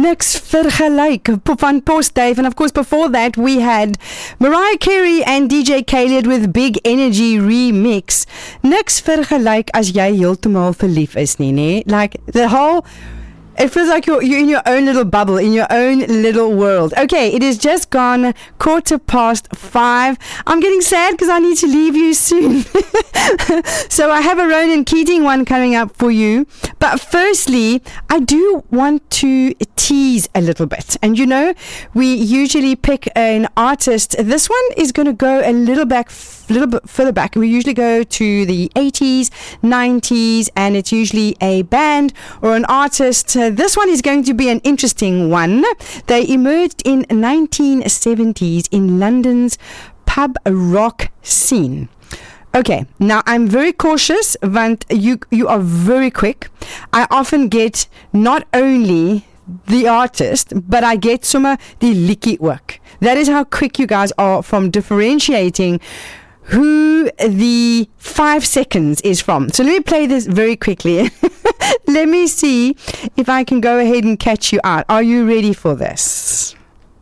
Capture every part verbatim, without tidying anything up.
Niks Vergelyk van Post Dave. And of course, before that, we had Mariah Carey and D J Khaled with Big Energy Remix. Niks Vergelyk as jy heeltemal verlief is nie, nee? Like, the whole... It feels like you're, you're in your own little bubble, in your own little world. Okay, it is just gone quarter past five. I'm getting sad because I need to leave you soon. So I have a Ronan Keating one coming up for you. But firstly, I do want to tease a little bit. And you know, we usually pick an artist. This one is going to go a little back, little bit further back. We usually go to the eighties, nineties, and it's usually a band or an artist. Uh, this one is going to be an interesting one. They emerged in nineteen seventies in London's pub rock scene. Okay, now I'm very cautious, want you you are very quick. I often get not only the artist, but I get sommer die liedjie ook. That is how quick you guys are from differentiating who the five seconds is from. So let me play this very quickly. Let me see if I can go ahead and catch you out. Are you ready for this?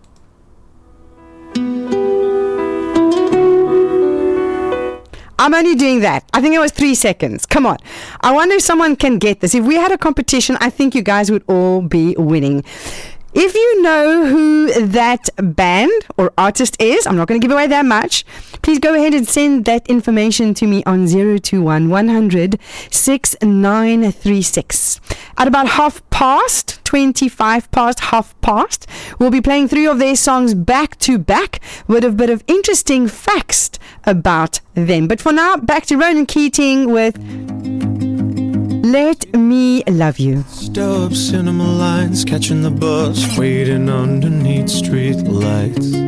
I'm only doing that. I think it was three seconds. Come on. I wonder if someone can get this. If we had a competition, I think you guys would all be winning. If you know who that band or artist is, I'm not going to give away that much. Please go ahead and send that information to me on zero two one, one hundred, six nine three six. At about half past, twenty-five past, half past, we'll be playing three of their songs back to back with a bit of interesting facts about them. But for now, back to Ronan Keating with Let Me Love You. Stop cinema lines, catching the bus, waiting underneath street lights.